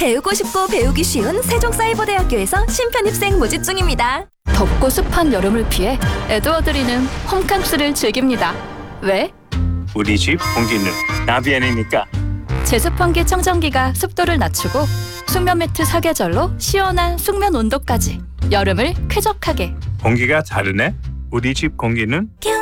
배우고 싶고 배우기 쉬운 세종사이버대학교에서 신편입생 모집 중입니다. 덥고 습한 여름을 피해 에드워드리는 홈캉스를 즐깁니다. 왜? 우리 집 공기는 나비안이니까. 제습환기 청정기가 습도를 낮추고 숙면 매트 사계절로 시원한 숙면 온도까지 여름을 쾌적하게. 공기가 다르네. 우리 집 공기는 큐